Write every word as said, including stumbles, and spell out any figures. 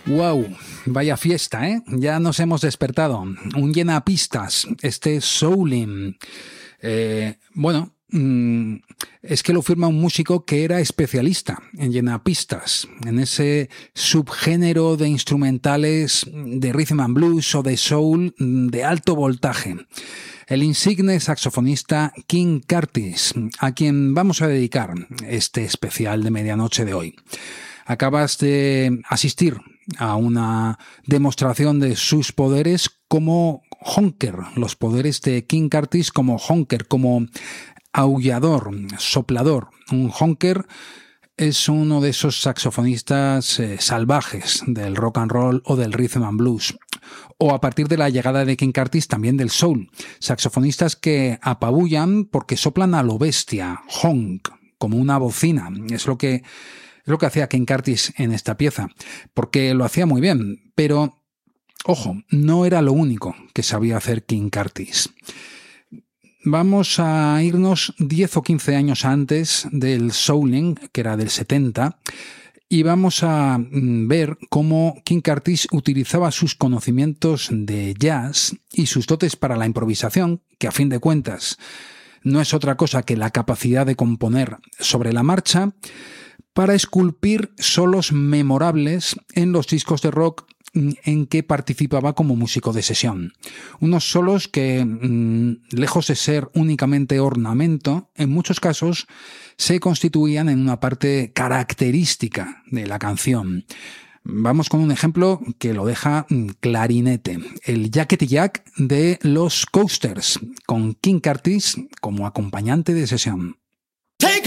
Wow, vaya fiesta, ¿eh? Ya nos hemos despertado. Un llenapistas, este Soulin. Eh, bueno, mmm, es que lo firma un músico que era especialista en llenapistas, en ese subgénero de instrumentales de rhythm and blues o de soul de alto voltaje. El insigne saxofonista King Curtis, a quien vamos a dedicar este especial de medianoche de hoy. Acabas de asistir a una demostración de sus poderes como honker, los poderes de King Curtis como honker, como aullador, soplador. Un honker es uno de esos saxofonistas eh, salvajes del rock and roll o del rhythm and blues. O a partir de la llegada de King Curtis también del soul. Saxofonistas que apabullan porque soplan a lo bestia, honk, como una bocina. Es lo que... Es lo que hacía King Curtis en esta pieza, porque lo hacía muy bien, pero, ojo, no era lo único que sabía hacer King Curtis. Vamos a irnos diez o quince años antes del souling, que era del setenta, y vamos a ver cómo King Curtis utilizaba sus conocimientos de jazz y sus dotes para la improvisación, que a fin de cuentas no es otra cosa que la capacidad de componer sobre la marcha, para esculpir solos memorables en los discos de rock en que participaba como músico de sesión. Unos solos que, lejos de ser únicamente ornamento, en muchos casos se constituían en una parte característica de la canción. Vamos con un ejemplo que lo deja clarinete. El Yakety Yak de los Coasters, con King Curtis como acompañante de sesión.